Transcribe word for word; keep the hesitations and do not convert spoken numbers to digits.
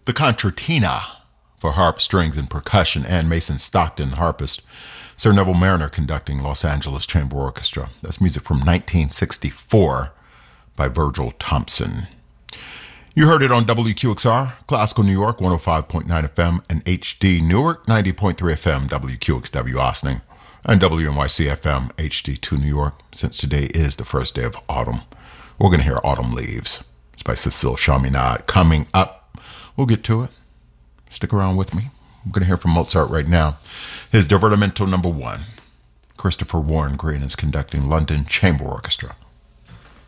the concertina for harp, strings, and percussion, and Mason Stockton, harpist. Sir Neville Mariner conducting Los Angeles Chamber Orchestra. That's music from nineteen sixty-four by Virgil Thompson. You heard it on W Q X R, Classical New York, one oh five point nine F M, and H D Newark, ninety point three F M, W Q X W Ossining, and W N Y C F M, H D two New York. Since today is the first day of autumn, we're going to hear Autumn Leaves. It's by Cecile Chaminade. Coming up, we'll get to it. Stick around with me. I'm going to hear from Mozart right now. His Divertimento number one. Christopher Warren Green is conducting London Chamber Orchestra.